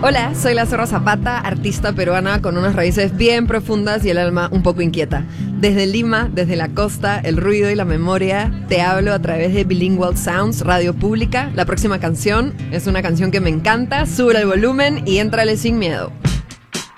Hola, soy La Zorra Zapata, artista peruana con unas raíces bien profundas y el alma un poco inquieta. Desde Lima, desde la costa, el ruido y la memoria, te hablo a través de Bilingual Sounds, radio pública. La próxima canción es una canción que me encanta, sube el volumen y éntrale sin miedo.